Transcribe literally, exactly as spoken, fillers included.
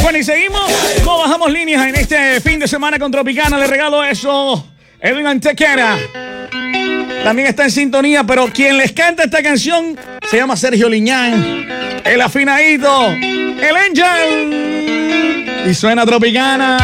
Bueno, y seguimos. No bajamos líneas en este fin de semana con Tropicana. Le regalo eso. Edwin Antequera también está en sintonía, pero quien les canta esta canción se llama Sergio Liñán, el afinadito, el Angel. Y suena Tropicana.